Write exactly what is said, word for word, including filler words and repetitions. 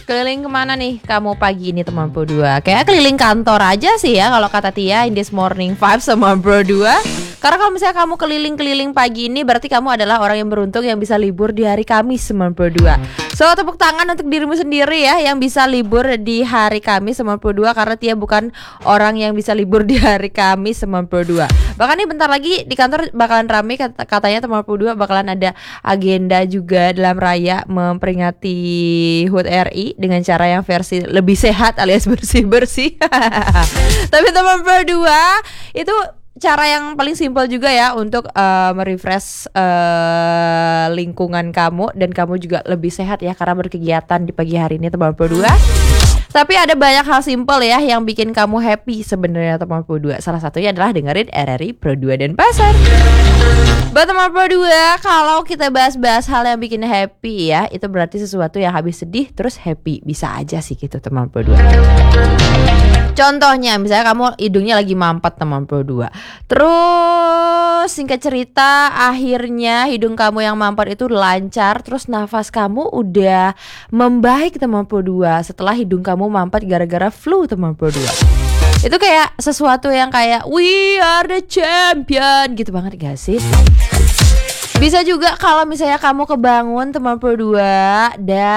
Keliling kemana nih kamu pagi ini teman Pro dua? Kayak keliling kantor aja sih ya kalau kata Tia in this morning five sama Pro dua. Karena kalau misalnya kamu keliling-keliling pagi ini berarti kamu adalah orang yang beruntung yang bisa libur di hari Kamis sama Pro dua. So tepuk tangan untuk dirimu sendiri ya yang bisa libur di hari Kamis sama Pro dua, karena Tia bukan orang yang bisa libur di hari Kamis sama Pro dua. Bahkan nih bentar lagi di kantor bakalan rame, katanya teman Pro dua bakalan ada agenda juga dalam raya memperingati H U T R I dengan cara yang versi lebih sehat alias bersih-bersih. Tapi teman Pro dua itu cara yang paling simpel juga ya untuk uh, merefresh uh, lingkungan kamu dan kamu juga lebih sehat ya karena berkegiatan di pagi hari ini teman Pro dua. Tapi ada banyak hal simpel ya yang bikin kamu happy sebenarnya teman Pro dua. Salah satunya adalah dengerin R R I Pro dua dan Pasar. Buat teman Pro dua, kalau kita bahas-bahas hal yang bikin happy ya, itu berarti sesuatu yang habis sedih terus happy. Bisa aja sih gitu teman Pro dua. Contohnya misalnya kamu hidungnya lagi mampet teman Pro dua. Terus singkat cerita akhirnya hidung kamu yang mampet itu lancar, terus nafas kamu udah membaik teman Pro dua setelah hidung kamu mampet gara-gara flu teman Pro dua. Itu kayak sesuatu yang kayak we are the champion gitu banget gak sih? Bisa juga kalau misalnya kamu kebangun teman Pro dua dan